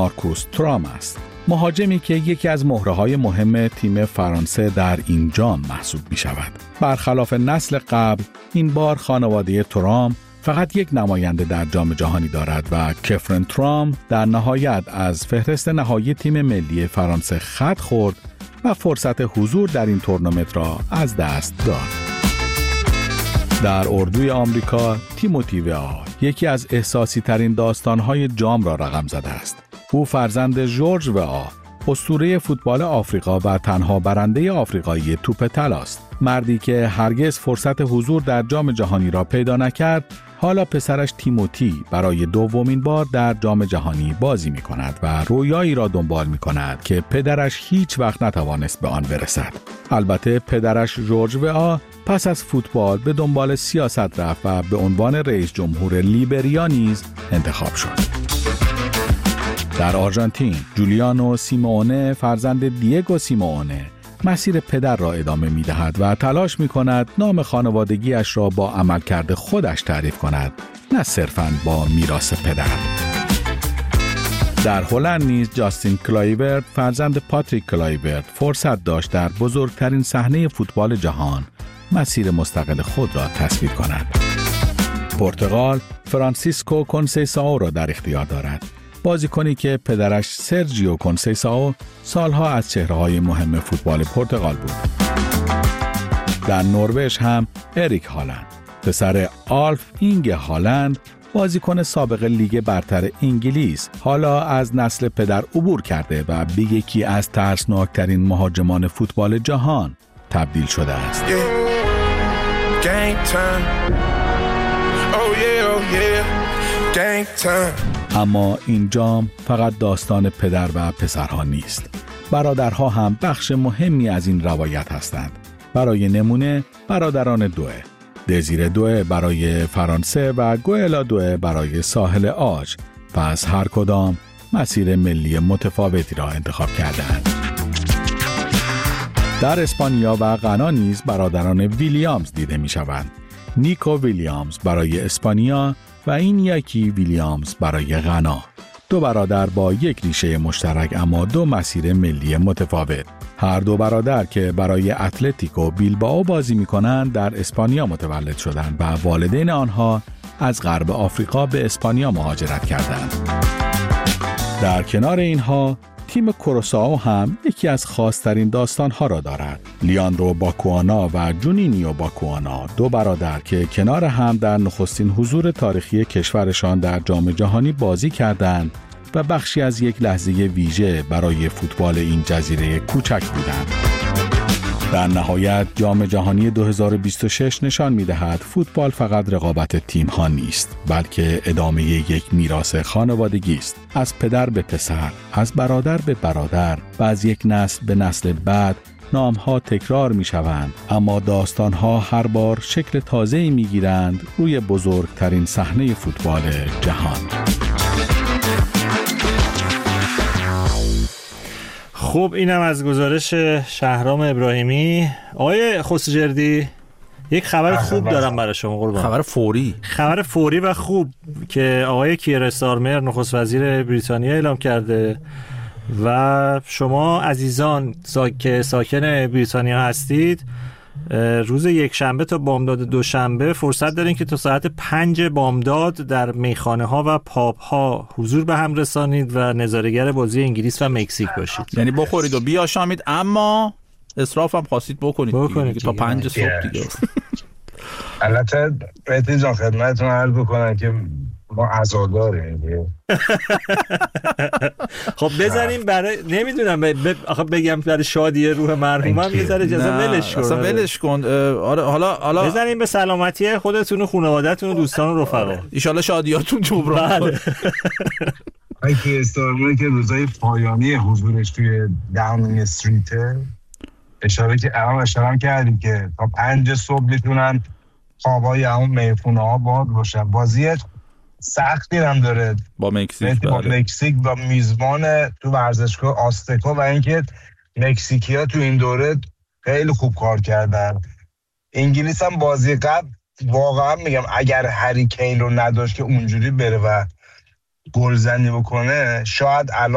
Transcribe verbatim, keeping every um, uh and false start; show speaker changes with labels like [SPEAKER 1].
[SPEAKER 1] مارکوس تورام است. مهاجمی که یکی از مهره‌های مهم تیم فرانسه در این جام محسوب می‌شود. برخلاف نسل قبل، این بار خانواده تورام فقط یک نماینده در جام جهانی دارد و کفرن تورام در نهایت از فهرست نهایی تیم ملی فرانسه خط خورد و فرصت حضور در این تورنمنت را از دست داد. در اردوی آمریکا، تیموتی وئا یکی از احساسی ترین داستان‌های جام را رقم زده است. او فرزند جورج وئا، اسطوره فوتبال آفریقا و تنها برنده آفریقایی توپ طلا است. مردی که هرگز فرصت حضور در جام جهانی را پیدا نکرد، حالا پسرش تیموتی برای دومین بار در جام جهانی بازی می کند و رویایی را دنبال می کند که پدرش هیچ وقت نتوانست به آن برسد. البته پدرش جورج وئا پس از فوتبال به دنبال سیاست رفت و به عنوان رئیس جمهور لیبریا نیز انتخاب شد. در آرژانتین، جولیانو سیمئونه فرزند دیگو سیمئونه مسیر پدر را ادامه می دهد و تلاش می کند نام خانوادگیش را با عملکرد خودش تعریف کند، نه صرفاً با میراث پدر. در هلند نیز جاستین کلایورت فرزند پاتریک کلایورت فرصت داشت در بزرگترین صحنه فوتبال جهان مسیر مستقل خود را تصویر کند. پرتغال فرانسیسکو کنسیسائو را در اختیار دارد. بازیکنی که پدرش سرجیو کنسیسائو سالها از چهره‌های مهم فوتبال پرتغال بود. در نروژ هم اریک هالند، پسر آلف اینگ هالند، بازیکن سابق لیگ برتر انگلیس، حالا از نسل پدر عبور کرده و به یکی از ترسناکترین مهاجمان فوتبال جهان تبدیل شده است.
[SPEAKER 2] Yeah. Gang time. Oh yeah, oh yeah. Gang time.
[SPEAKER 1] اما این جام فقط داستان پدر و پسرها نیست. برادرها هم بخش مهمی از این روایت هستند. برای نمونه برادران دوئه، دزیر دوئه برای فرانسه و گوئلا دوئه برای ساحل آج، پس هر کدام مسیر ملی متفاوتی را انتخاب کردند. در اسپانیا و غنا نیز برادران ویلیامز دیده می شوند. نیکو ویلیامز برای اسپانیا و این یکی ویلیامز برای غنا. دو برادر با یک ریشه مشترک اما دو مسیر ملی متفاوت. هر دو برادر که برای اتلتیکو بیلبائو بازی می‌کنند در اسپانیا متولد شدند و والدین آنها از غرب آفریقا به اسپانیا مهاجرت کردند. در کنار اینها تیم کوروسائو هم یکی از خاص‌ترین داستان‌ها را دارد. لیاندرو باکوانا و جونینیو باکوانا، دو برادر که کنار هم در نخستین حضور تاریخی کشورشان در جام جهانی بازی کردند و بخشی از یک لحظه ویژه برای فوتبال این جزیره کوچک بودند. در نهایت جام جهانی دو هزار و بیست و شش نشان می‌دهد فوتبال فقط رقابت تیم‌ها نیست، بلکه ادامه یک میراث خانوادگی است. از پدر به پسر، از برادر به برادر و از یک نسل به نسل بعد نام‌ها تکرار می‌شوند، اما داستان‌ها هر بار شکل تازه‌ای می‌گیرند روی بزرگترین صحنه فوتبال جهان.
[SPEAKER 3] خب اینم از گزارش شهرام ابراهیمی. آقای خسروجردی، یک خبر خوب دارم برای شما قربان.
[SPEAKER 4] خبر فوری
[SPEAKER 3] خبر فوری و خوب که آقای کیر استارمر نخست وزیر بریتانیا اعلام کرده و شما عزیزان سا... که ساکن بریتانیا هستید روز یک شنبه تا بامداد دوشنبه فرصت دارین که تا ساعت پنج بامداد در میخانه ها و پاب ها حضور به هم رسانید و نظاره‌گر بازی انگلیس و مکزیک باشید.
[SPEAKER 4] یعنی بخورید و بیاشامید اما اسراف هم خواستید بکنید, بکنید دیگه. تا پنج صبح دیگه.
[SPEAKER 5] البته بهتون جان خدمتتون عرض بکنم که ما عزاداریم.
[SPEAKER 3] خب بزنیم برای نمیدونم ب... آخه بگم برای شادی روح مرحومم یه ذره اجازه ولش کن.
[SPEAKER 4] اصلا ولش کن. آره حالا حالا
[SPEAKER 3] بزنیم به سلامتی خودتون و خانواده‌تون و دوستان و رفقا.
[SPEAKER 4] ان شاء الله شادیاتون جبران کنه.
[SPEAKER 5] اگه استارمر که روزای پایانی حضورش توی داونینگ استریت اشاره که الان اشاره کردیم که تا پنج صبح میتونن خوابای اون میخونه ها باد باشن. بازی سختی هم داره
[SPEAKER 4] با مکزیک
[SPEAKER 5] با مکزیک با میزبان تو ورزشگاه آستکا و اینکه مکزیکی‌ها تو این دوره خیلی خوب کار کردن. انگلیس هم بازی قبل واقعا میگم اگر هری کین رو نداشت که اونجوری بره و گلزنی بکنه شاید الان